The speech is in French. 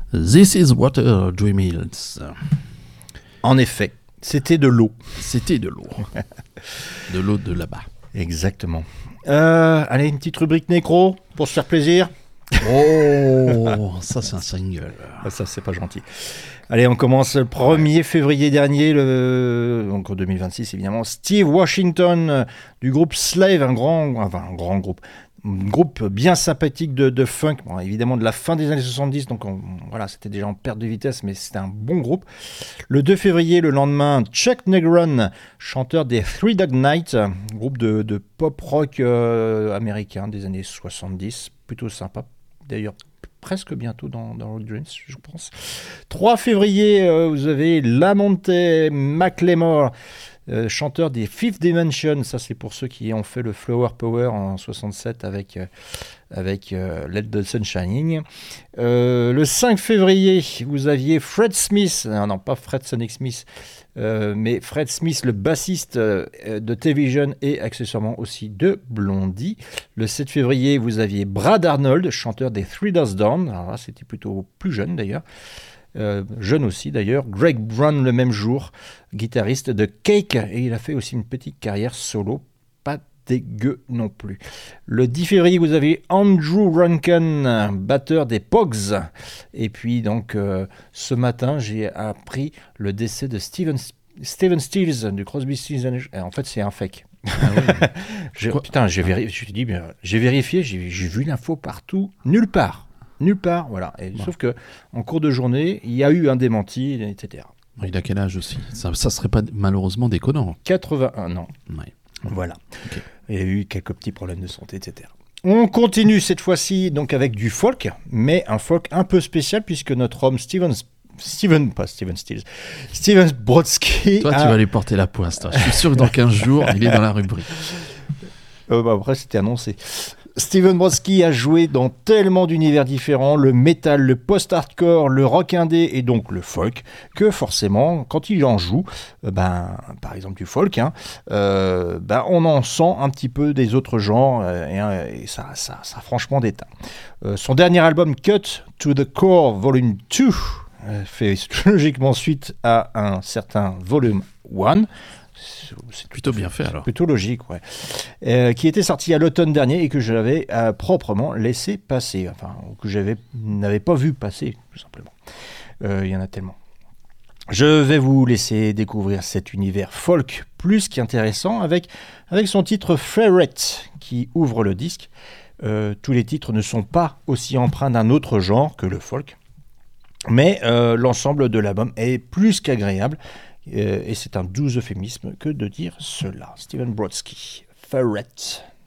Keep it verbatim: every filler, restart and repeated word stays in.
This is Water Dream Hills. En effet, c'était de l'eau. C'était de l'eau. De l'eau de là-bas. Exactement. Euh, allez, une petite rubrique nécro pour se faire plaisir. Oh, ça c'est un single. Ah, ça, c'est pas gentil. Allez, on commence le premier février dernier, le... donc en deux mille vingt-six évidemment. Steve Washington euh, du groupe Slave, un grand, enfin un grand groupe, un groupe bien sympathique de, de funk, bon, évidemment de la fin des années soixante-dix, donc on, voilà, c'était déjà en perte de vitesse, mais c'était un bon groupe. Le deux février, le lendemain, Chuck Negron, chanteur des Three Dog Night, groupe de, de pop-rock euh, américain des années soixante-dix, plutôt sympa. D'ailleurs, presque bientôt dans, dans Rock Dreams, je pense. trois février, euh, vous avez Lamonte McLemore, euh, chanteur des Fifth Dimension. Ça, c'est pour ceux qui ont fait le Flower Power en soixante-sept avec, euh, avec euh, Let the Sun Shining. Euh, le cinq février, vous aviez Fred Smith, non, non pas Fred Sonic Smith, euh, mais Fred Smith, le bassiste euh, de T-Vision et accessoirement aussi de Blondie. Le sept février, vous aviez Brad Arnold, chanteur des Three Doors Down. Alors là, c'était plutôt plus jeune d'ailleurs. Euh, jeune aussi d'ailleurs. Greg Brown le même jour, guitariste de Cake, et il a fait aussi une petite carrière solo. Pas dégueu non plus. Le dix février, vous avez Andrew Rankin, batteur des Pogs. Et puis donc euh, ce matin, j'ai appris le décès de Steven, Steven Stills du Crosby, Stills and Nash. En fait, c'est un fake. Ah oui. j'ai, putain, j'ai, véri- je dis, mais, j'ai vérifié, j'ai, j'ai vu l'info partout, nulle part. Nulle part, voilà. Et, bon. Sauf que en cours de journée, il y a eu un démenti, et cetera. Il a quel âge aussi? Ça, ça serait pas malheureusement déconnant. quatre-vingt-un ans. Ouais. Voilà. Okay. Il y a eu quelques petits problèmes de santé, et cetera. On continue cette fois-ci donc avec du folk, mais un folk un peu spécial puisque notre homme Steven, Steven, pas Steven Stills, Steven Brodsky. Toi, a... tu vas lui porter la poisse. Toi. Je suis sûr que dans quinze jours, il est dans la rubrique. Euh, bah après, c'était annoncé. Steven Brodsky a joué dans tellement d'univers différents, le metal, le post-hardcore, le rock indé et donc le folk, que forcément, quand il en joue, euh, ben, par exemple du folk, hein, euh, ben, on en sent un petit peu des autres genres euh, et, et ça, ça, ça franchement déteint. Euh, son dernier album, Cut to the Core Volume deux, euh, fait logiquement suite à un certain Volume un. C'est plutôt bien fait alors. Plutôt logique, ouais. Euh, qui était sorti à l'automne dernier et que je l'avais euh, proprement laissé passer, enfin, que j'avais n'avais pas vu passer, tout simplement. Euh, il y en a tellement. Je vais vous laisser découvrir cet univers folk plus qu'intéressant avec, avec son titre Ferret qui ouvre le disque. Euh, tous les titres ne sont pas aussi empreints d'un autre genre que le folk, mais euh, l'ensemble de l'album est plus qu'agréable. Euh, et c'est un doux euphémisme que de dire cela. Steven Brodsky, Ferret.